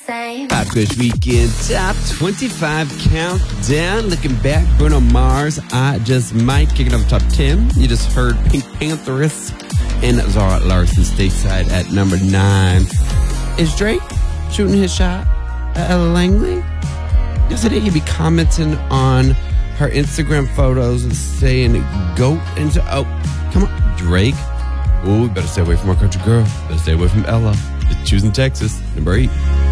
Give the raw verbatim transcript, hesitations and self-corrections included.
same. Pop Quiz Weekend Top twenty-five Countdown. Looking back, Bruno Mars, I Just Might. Kicking off top ten. You just heard Pink Pantheress and Zara Larsson stateside at number nine. Is Drake shooting his shot at Ella Langley? Yesterday he'd be commenting on her Instagram photos and saying goat into, oh, come on, Drake. Oh, we better stay away from our country girl. Better stay away from Ella. It's choosing Texas, number eight.